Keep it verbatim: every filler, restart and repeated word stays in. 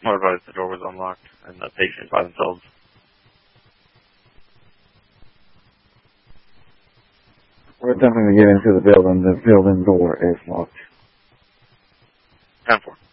someone advised the door was unlocked and the patient is by themselves. We're attempting to get into the building. The building door is locked. ten four.